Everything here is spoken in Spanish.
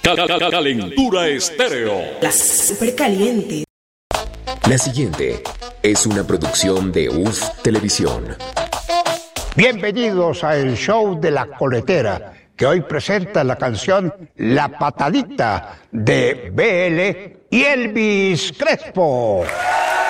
Calentura Estéreo. La super caliente. La siguiente es una producción de UF Televisión. Bienvenidos a el show de la coletera, que hoy presenta la canción La Patadita de BL y Elvis Crespo.